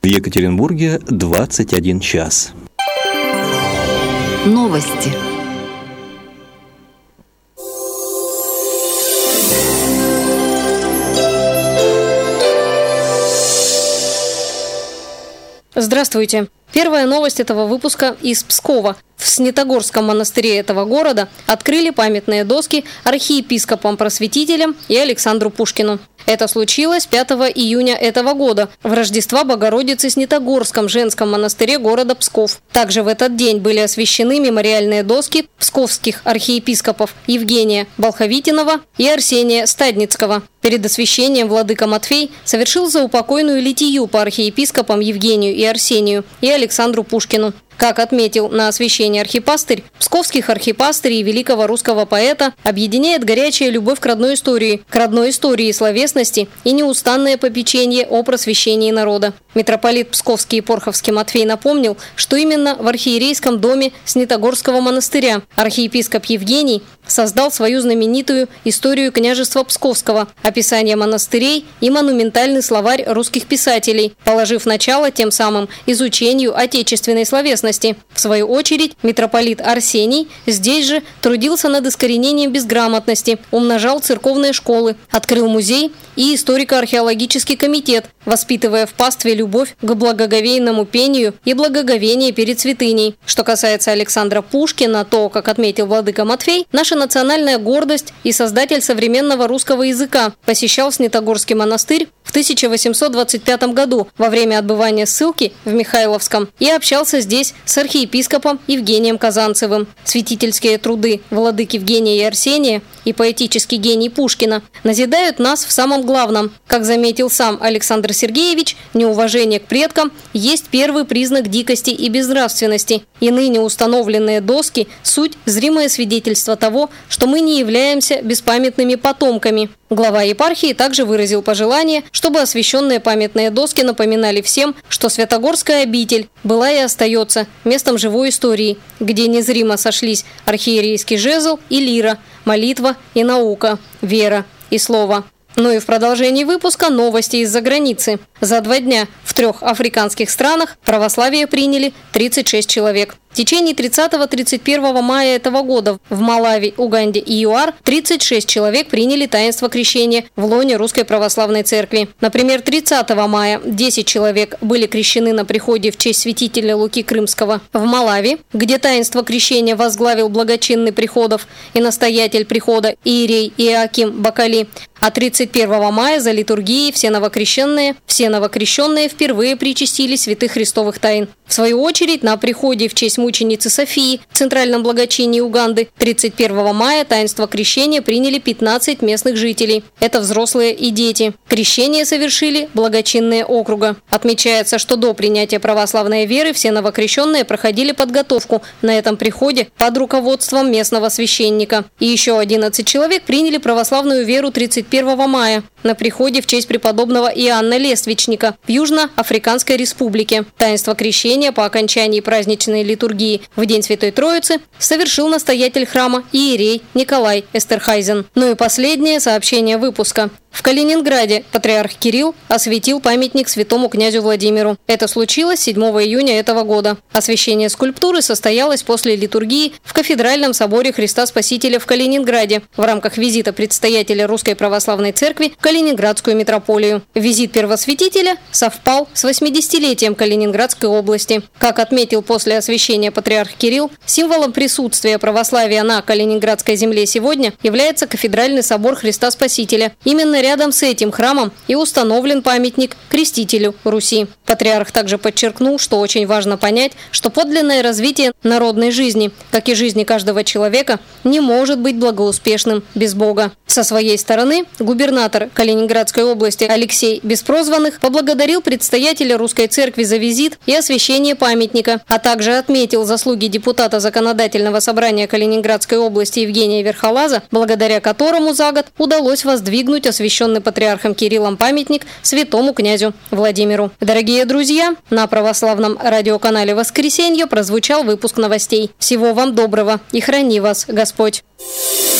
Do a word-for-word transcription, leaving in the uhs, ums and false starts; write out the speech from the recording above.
В Екатеринбурге двадцать один час. Новости. Здравствуйте. Первая новость этого выпуска из Пскова. В Снитогорском монастыре этого города открыли памятные доски архиепископам-просветителям и Александру Пушкину. Это случилось пятого июня этого года, в Рождества Богородицы Снитогорском женском монастыре города Псков. Также в этот день были освящены мемориальные доски псковских архиепископов Евгения Болховитинова и Арсения Стадницкого. Перед освящением владыка Матфей совершил заупокойную литию по архиепископам Евгению и Арсению и Александру Пушкину. Как отметил на освящении архипастырь, псковских архипастырей и великого русского поэта объединяет горячая любовь к родной истории, к родной истории и словесности и неустанное попечение о просвещении народа. Митрополит Псковский и Порховский Матфей напомнил, что именно в архиерейском доме Снитогорского монастыря архиепископ Евгений создал свою знаменитую историю княжества Псковского, описание монастырей и монументальный словарь русских писателей, положив начало тем самым изучению отечественной словесности. В свою очередь, митрополит Арсений здесь же трудился над искоренением безграмотности, умножал церковные школы, открыл музей и историко-археологический комитет, воспитывая в пастве любовь к благоговейному пению и благоговение перед святыней. Что касается Александра Пушкина, то, как отметил владыка Матфей, наша национальная гордость и создатель современного русского языка посещал Снитогорский монастырь в тысяча восемьсот двадцать пятом году во время отбывания ссылки в Михайловском и общался здесь с архиепископом Евгением Казанцевым. Святительские труды владык Евгения и Арсения и поэтический гений Пушкина назидают нас в самом главном. Как заметил сам Александр Сергеевич, неуважение к предкам есть первый признак дикости и безнравственности. И ныне установленные доски – суть зримое свидетельство того, что мы не являемся беспамятными потомками. Глава епархии также выразил пожелание, чтобы освященные памятные доски напоминали всем, что Святогорская обитель была и остается местом живой истории, где незримо сошлись архиерейский жезл и лира, молитва и наука, вера и слово. Ну и в продолжении выпуска новости из-за границы. За два дня в трех африканских странах православие приняли тридцать шесть человек. В течение тридцатого — тридцать первого мая этого года в Малави, Уганде и ЮАР тридцать шесть человек приняли таинство крещения в лоне Русской Православной Церкви. Например, тридцатого мая десять человек были крещены на приходе в честь святителя Луки Крымского в Малави, где таинство крещения возглавил благочинный приходов и настоятель прихода иерей Иоаким Бакали. А тридцать первого мая за литургией все новокрещенные, все новокрещенные впервые причастились святых христовых тайн. В свою очередь, на приходе в честь мученицы Софии в Центральном благочинии Уганды тридцать первого мая таинство крещения приняли пятнадцать местных жителей. Это взрослые и дети. Крещение совершили благочинные округа. Отмечается, что до принятия православной веры все новокрещенные проходили подготовку на этом приходе под руководством местного священника. И еще одиннадцать человек приняли православную веру тридцать первого мая на приходе в честь преподобного Иоанна Лествичника в Южноафриканской республике. Таинство крещения по окончании праздничной литургии в День Святой Троицы совершил настоятель храма иерей Николай Эстерхайзен. Ну и последнее сообщение выпуска. В Калининграде патриарх Кирилл осветил памятник святому князю Владимиру. Это случилось седьмого июня этого года. Освящение скульптуры состоялось после литургии в Кафедральном соборе Христа Спасителя в Калининграде в рамках визита предстоятеля Русской Православной Церкви в Калининградскую митрополию. Визит первосвятителя совпал с восьмидесятилетием Калининградской области. Как отметил после освящения патриарх Кирилл, символом присутствия православия на Калининградской земле сегодня является Кафедральный собор Христа Спасителя. Именно рядом с этим храмом и установлен памятник крестителю Руси. Патриарх также подчеркнул, что очень важно понять, что подлинное развитие народной жизни, как и жизни каждого человека, не может быть благоуспешным без Бога. Со своей стороны губернатор Калининградской области Алексей Беспрозванных поблагодарил предстоятеля Русской Церкви за визит и освящение памятника, а также отметил заслуги депутата Законодательного собрания Калининградской области Евгения Верхолаза, благодаря которому за год удалось воздвигнуть освященный патриархом Кириллом памятник святому князю Владимиру. Дорогие друзья, на православном радиоканале «Воскресенье» прозвучал выпуск новостей. Всего вам доброго и храни вас Господь!